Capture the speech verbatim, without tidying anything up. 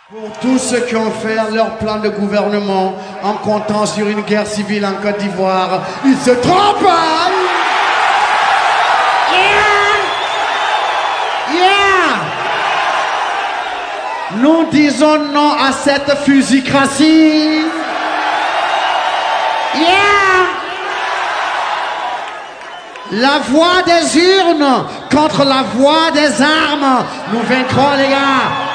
Pour tous ceux qui ont fait leur plan de gouvernement en comptant sur une guerre civile en Côte d'Ivoire, ils se trompent! Yeah! Yeah! Nous disons non à cette fusicratie. Yeah! La voix des urnes contre la voix des armes. Nous vaincrons, les gars.